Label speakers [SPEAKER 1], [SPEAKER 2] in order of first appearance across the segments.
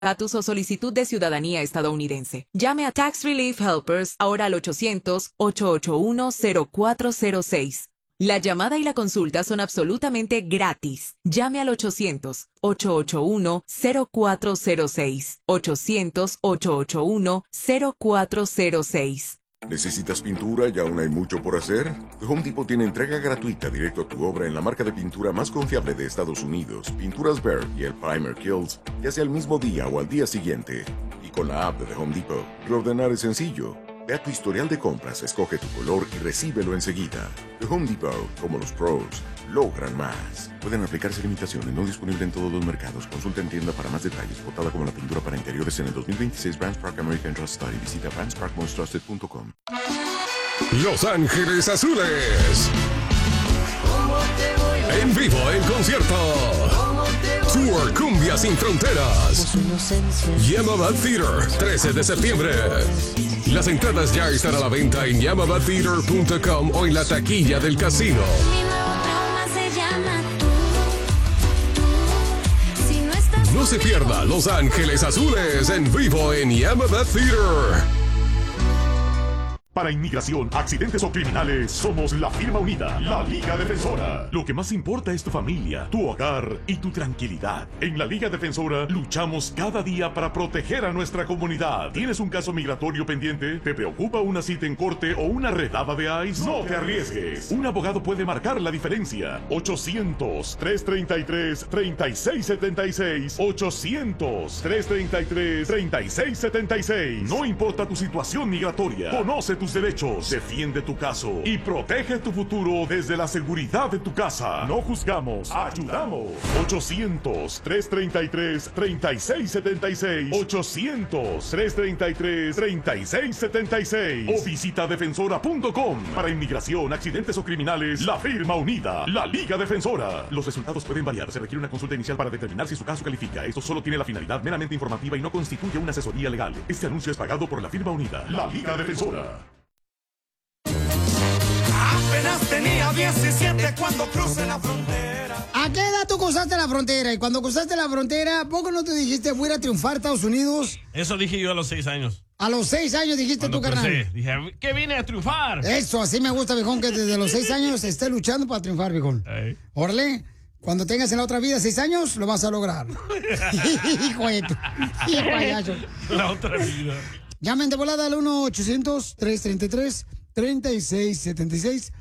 [SPEAKER 1] estatus o solicitud de ciudadanía estadounidense. Llame a Tax Relief Helpers ahora al 800-881-0406. La llamada y la consulta son absolutamente gratis. Llame al 800-881-0406. 800-881-0406.
[SPEAKER 2] ¿Necesitas pintura y aún hay mucho por hacer? The Home Depot tiene entrega gratuita directo a tu obra en la marca de pintura más confiable de Estados Unidos, Pinturas Behr y el Primer Kills, ya sea el mismo día o al día siguiente. Y con la app de The Home Depot, reordenar es sencillo. Ve a tu historial de compras, escoge tu color y recíbelo enseguida. The Home Depot, como los pros, logran más. Pueden aplicarse limitaciones, no disponible en todos los mercados. Consulta en tienda para más detalles. Votada como la pintura para interiores en el 2026 Brands Park American Trust Study. Visita brandsparkmostrusted.com.
[SPEAKER 3] Los Ángeles Azules. En vivo, en concierto. Tour Cumbia Sin Fronteras. Yamaba Theater, 13 de septiembre. Las entradas ya están a la venta en yamavatheater.com o en la taquilla del casino. No se pierda Los Ángeles Azules en vivo en Yamava Theater.
[SPEAKER 4] Para inmigración, accidentes o criminales, somos la firma unida, la Liga Defensora. Lo que más importa es tu familia, tu hogar y tu tranquilidad. En la Liga Defensora luchamos cada día para proteger a nuestra comunidad. ¿Tienes un caso migratorio pendiente? ¿Te preocupa una cita en corte o una redada de ICE? No te arriesgues. Un abogado puede marcar la diferencia. 800-333-3676. 800-333-3676. No importa tu situación migratoria. Conoce tus derechos, defiende tu caso y protege tu futuro desde la seguridad de tu casa. No juzgamos, ayudamos. 800-333-3676. 800-333-3676. O visita defensora.com. Para inmigración, accidentes o criminales, la firma unida, la Liga Defensora. Los resultados pueden variar. Se requiere una consulta inicial para determinar si su caso califica. Esto solo tiene la finalidad meramente informativa y no constituye una asesoría legal. Este anuncio es pagado por la firma unida, la Liga Defensora.
[SPEAKER 5] Apenas tenía 17 cuando crucé la frontera.
[SPEAKER 6] ¿A qué edad tú cruzaste la frontera? Y cuando cruzaste la frontera, ¿a poco no te dijiste voy a ir a triunfar a Estados Unidos?
[SPEAKER 7] Eso dije yo a los 6 años.
[SPEAKER 6] A los 6 años dijiste
[SPEAKER 7] Cuando
[SPEAKER 6] tú, carnal.
[SPEAKER 7] crucé, dije, ¿qué vine a triunfar?
[SPEAKER 6] Eso, así me gusta, viejón, que desde los 6 años estés luchando para triunfar, viejón. Órale, cuando tengas en la otra vida 6 años, lo vas a lograr. Hijo de tu... Hijo payaso.
[SPEAKER 7] La otra vida.
[SPEAKER 6] Llamen de volada al 1-800-333-3676.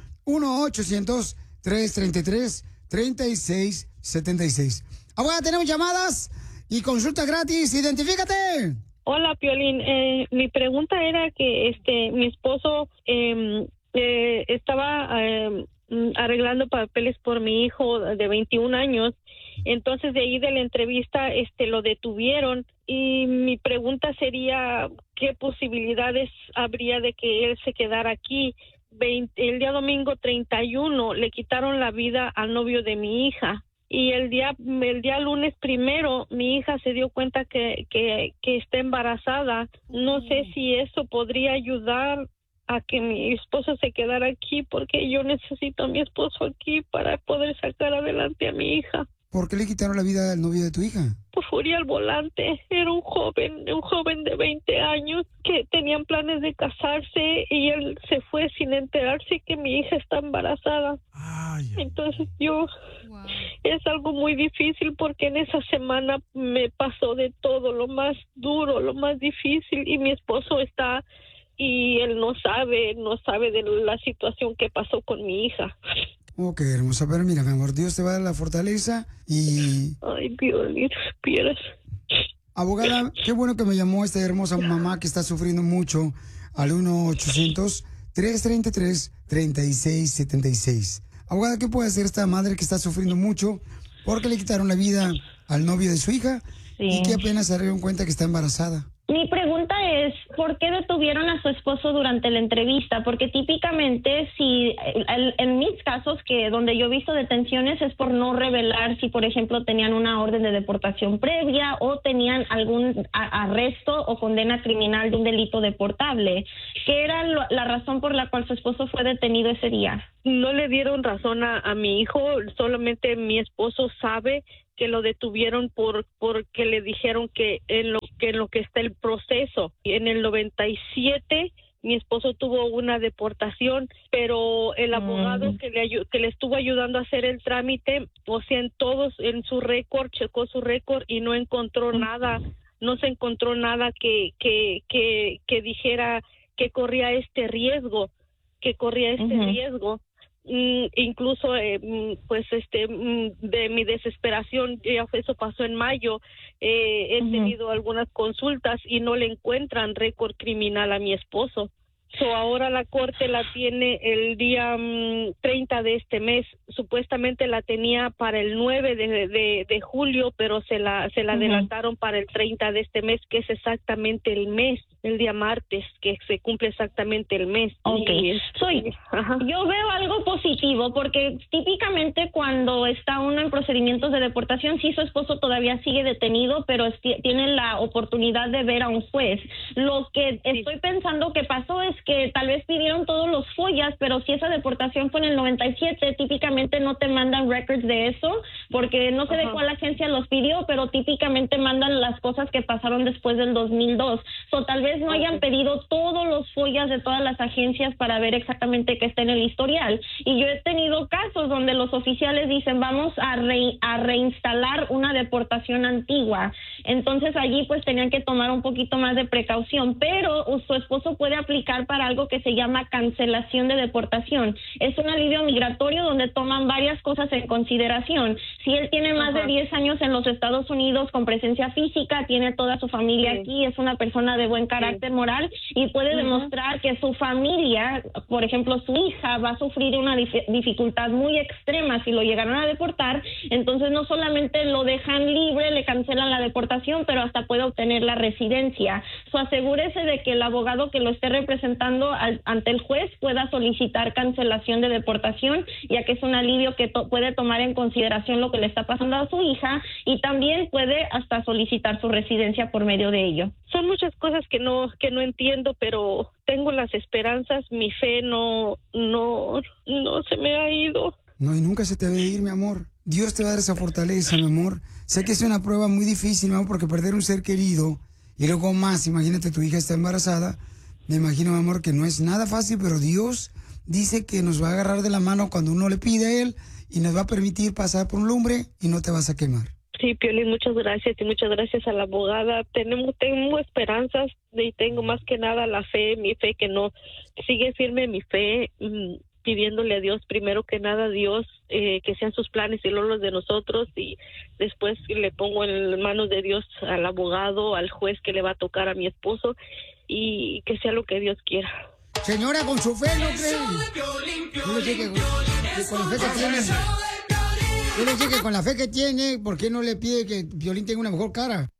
[SPEAKER 6] 1-800-333-3676. Ahora tenemos llamadas y consultas gratis. ¡Identifícate!
[SPEAKER 8] Hola, Piolín. Mi pregunta era que mi esposo estaba arreglando papeles por mi hijo de 21 años. Entonces, de ahí de la entrevista, lo detuvieron. Y mi pregunta sería, ¿qué posibilidades habría de que él se quedara aquí? El día domingo 31 le quitaron la vida al novio de mi hija. Y el día lunes 1 mi hija se dio cuenta que está embarazada. No sé si eso podría ayudar a que mi esposo se quedara aquí, porque yo necesito a mi esposo aquí para poder sacar adelante a mi hija.
[SPEAKER 6] ¿Por qué le quitaron la vida al novio de tu hija?
[SPEAKER 8] Por furia al volante. Era un joven de 20 años que tenían planes de casarse y él se fue sin enterarse que mi hija está embarazada. Entonces es algo muy difícil porque en esa semana me pasó de todo, lo más duro, lo más difícil, y mi esposo está y él no sabe de la situación que pasó con mi hija.
[SPEAKER 6] Ok, hermosa, pero mira, mi amor, Dios te va a dar la fortaleza y...
[SPEAKER 8] Ay, Piolín, supieras.
[SPEAKER 6] Abogada, qué bueno que me llamó esta hermosa mamá que está sufriendo mucho al 1-800-333-3676. Abogada, ¿qué puede hacer esta madre que está sufriendo mucho porque le quitaron la vida al novio de su hija y que apenas se dieron cuenta que está embarazada?
[SPEAKER 9] Mi pregunta es, ¿por qué detuvieron a su esposo durante la entrevista? Porque típicamente, si en mis casos, que donde yo he visto detenciones es por no revelar si, por ejemplo, tenían una orden de deportación previa o tenían algún arresto o condena criminal de un delito deportable. ¿Qué era la razón por la cual su esposo fue detenido ese día?
[SPEAKER 8] No le dieron razón a mi hijo, solamente mi esposo sabe que lo detuvieron porque le dijeron que en lo que está el proceso. Y en el 97 mi esposo tuvo una deportación, pero el abogado que le estuvo ayudando a hacer el trámite, o sea, en su récord, checó su récord y no encontró nada, no se encontró nada que dijera que corría este riesgo, incluso de mi desesperación, ya eso pasó en mayo, he tenido algunas consultas y no le encuentran récord criminal a mi esposo. Ahora la corte la tiene el día 30 de este mes. Supuestamente la tenía para el 9 de julio, pero se la adelantaron para el 30 de este mes, que es exactamente el mes, el día martes, que se cumple exactamente el mes.
[SPEAKER 9] Okay. Yo veo algo positivo, porque típicamente cuando está uno en procedimientos de deportación, sí, su esposo todavía sigue detenido, pero tiene la oportunidad de ver a un juez. Lo que estoy pensando que pasó es que tal vez pidieron todos los follas, pero si esa deportación fue en el 97, típicamente no te mandan records de eso, porque no sé de cuál agencia los pidió, pero típicamente mandan las cosas que pasaron después del 2002. Tal vez no hayan pedido todos los follas de todas las agencias para ver exactamente qué está en el historial. Y yo he tenido casos donde los oficiales dicen, vamos a reinstalar una deportación antigua. Entonces allí pues tenían que tomar un poquito más de precaución, pero su esposo puede aplicar para algo que se llama cancelación de deportación. Es un alivio migratorio donde toman varias cosas en consideración. Si él tiene más de 10 años en los Estados Unidos con presencia física, tiene toda su familia aquí, es una persona de buen carácter moral y puede demostrar que su familia, por ejemplo su hija, va a sufrir una dificultad muy extrema si lo llegaron a deportar. Entonces no solamente lo dejan libre, le cancelan la deportación, pero hasta puede obtener la residencia. Asegúrese de que el abogado que lo esté representando ante el juez pueda solicitar cancelación de deportación, ya que es un alivio que puede tomar en consideración lo que le está pasando a su hija, y también puede hasta solicitar su residencia por medio de ello.
[SPEAKER 8] Son muchas cosas que no entiendo, pero tengo las esperanzas. Mi fe no se me ha ido.
[SPEAKER 6] No, y nunca se te debe ir, mi amor. Dios te va a dar esa fortaleza, mi amor. Sé que es una prueba muy difícil, mi amor, porque perder un ser querido y luego más, imagínate, tu hija está embarazada. Me imagino, mi amor, que no es nada fácil, pero Dios dice que nos va a agarrar de la mano cuando uno le pide a Él y nos va a permitir pasar por un lumbre y no te vas a quemar.
[SPEAKER 8] Sí, Piolín, muchas gracias, y muchas gracias a la abogada. Tengo esperanzas y tengo más que nada mi fe que no sigue firme, mi fe, pidiéndole a Dios, primero que nada, Dios, que sean sus planes y no los de nosotros, y después le pongo en manos de Dios al abogado, al juez que le va a tocar a mi esposo, y que sea lo que Dios quiera.
[SPEAKER 6] Señora, con su fe, ¿no cree? Yo le dije que con la fe que tiene. Yo le dije que con la fe que tiene, ¿por qué no le pide que Piolín tenga una mejor cara?